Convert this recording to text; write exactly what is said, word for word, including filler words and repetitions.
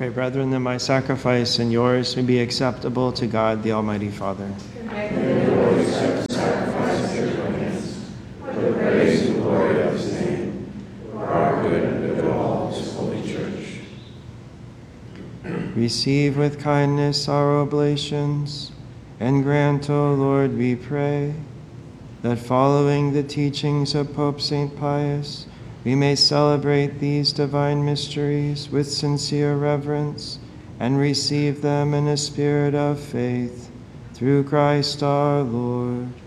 Pray, brethren, that my sacrifice and yours may be acceptable to God, the Almighty Father. May the Lord accept the sacrifice at your hands, for the praise and glory of his name, for our good and the good of all his holy church. Receive with kindness our oblations, and grant, O Lord, we pray, that following the teachings of Pope Saint Pius, we may celebrate these divine mysteries with sincere reverence and receive them in a spirit of faith, through Christ our Lord.